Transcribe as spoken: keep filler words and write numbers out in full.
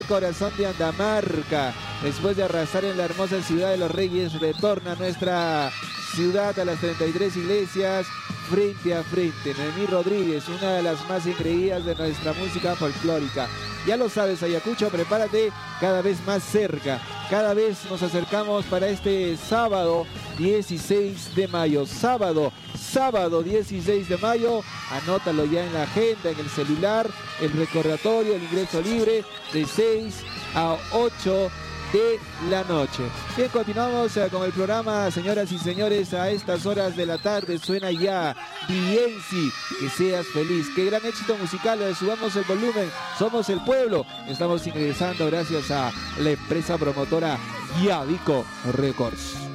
corazón de Andamarca. Después de arrasar en la hermosa ciudad de Los Reyes, retorna a nuestra ciudad a las treinta y tres iglesias frente a frente. Noemí Rodríguez, una de las más increíbles de nuestra música folclórica. Ya lo sabes, Ayacucho, prepárate, cada vez más cerca. Cada vez nos acercamos para este sábado dieciséis de mayo. Sábado, sábado dieciséis de mayo. Anótalo ya en la agenda, en el celular, el recordatorio, el ingreso libre de seis a ocho de la noche. Bien, continuamos eh, con el programa, señoras y señores. A estas horas de la tarde suena ya Viensi, que seas feliz. Qué gran éxito musical, eh, subamos el volumen, somos el pueblo. Estamos ingresando gracias a la empresa promotora Yavico Records.